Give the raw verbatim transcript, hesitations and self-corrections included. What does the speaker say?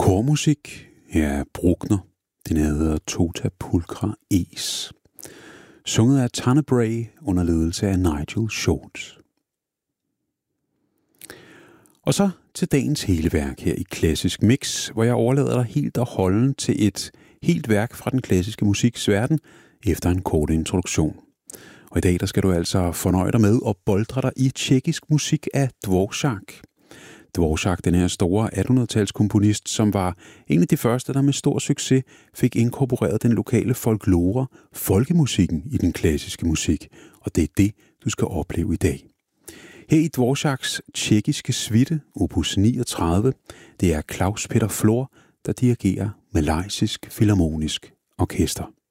Kormusik. Her er Bruckner. Den hedder Tota Pulchra Es. Sunget af Tanne Bray under ledelse af Nigel Shorts. Og så til dagens hele værk her i Klassisk Mix, hvor jeg overlader dig helt og holdent til et helt værk fra den klassiske musiks verden efter en kort introduktion. Og i dag der skal du altså fornøje dig med at boldre dig i tjekkisk musik af Dvorak. Dvorak, den her store attenhundredetalskomponist, som var en af de første, der med stor succes fik inkorporeret den lokale folklore, folkemusikken i den klassiske musik. Og det er det, du skal opleve i dag. Her i Dvoraks tjekkiske suite, opus niogtredive, det er Klaus Peter Flor, der dirigerer Malaysisk Filharmonisk Orkester.